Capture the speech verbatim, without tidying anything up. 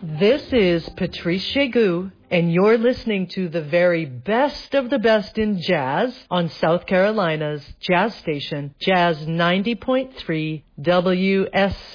This is Patrice Chegu, and you're listening to the very best of the best in jazz on South Carolina's jazz station, Jazz ninety point three W S